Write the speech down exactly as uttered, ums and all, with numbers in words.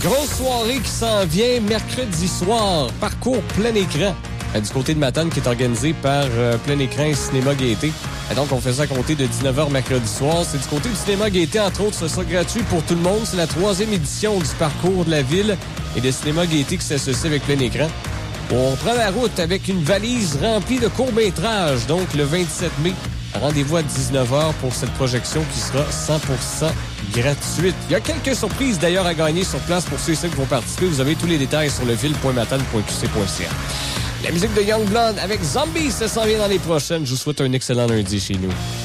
Grosse soirée qui s'en vient mercredi soir. Parcours plein écran. Du côté de Matane, qui est organisé par euh, Plein Écran et Cinéma Gaieté. Et donc, on fait ça à compter de dix-neuf heures mercredi soir. C'est du côté du Cinéma Gaieté, entre autres, ce sera gratuit pour tout le monde. C'est la troisième édition du parcours de la ville et de Cinéma Gaieté qui s'associe avec Plein Écran. On prend la route avec une valise remplie de courts-métrages. Donc, le vingt-sept mai, rendez-vous à dix-neuf heures pour cette projection qui sera cent pour cent gratuite. Il y a quelques surprises d'ailleurs à gagner sur place pour ceux et celles qui vont participer. Vous avez tous les détails sur le ville point matane point q c point c a. La musique de Youngblood avec Zombies, ça s'en vient dans les prochaines. Je vous souhaite un excellent lundi chez nous.